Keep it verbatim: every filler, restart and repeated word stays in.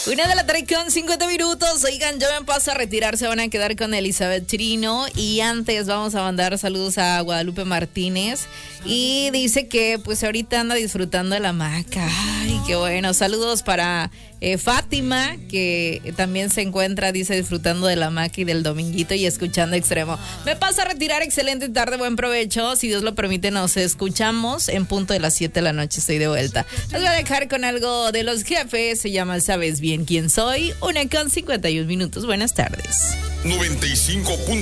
Una de la tarde con cincuenta minutos. Oigan, yo me paso a retirar. Se van a quedar con Elizabeth Chirino. Y antes vamos a mandar saludos a Guadalupe Martínez. Y dice que pues ahorita anda disfrutando de la hamaca. Ay, qué bueno. Saludos para eh, Fátima, que también se encuentra, dice, disfrutando de la hamaca y del dominguito y escuchando Extremo. Me paso a retirar. Excelente tarde, buen provecho. Si Dios lo permite, nos escuchamos en punto de las siete de la noche. Estoy de vuelta. Les voy a dejar con algo de Los Jefes. Se llama ¿Sabes bien quién soy? Una con cincuenta y un minutos. Buenas tardes. noventa y cinco